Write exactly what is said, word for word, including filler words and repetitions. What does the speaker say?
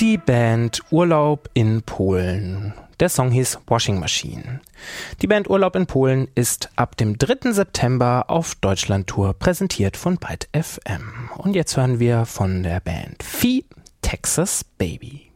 Die Band Urlaub in Polen. Der Song hieß Washing Machine. Die Band Urlaub in Polen ist ab dem dritten September auf Deutschlandtour, präsentiert von Byte F M. Und jetzt hören wir von der Band Vieh Texas Baby.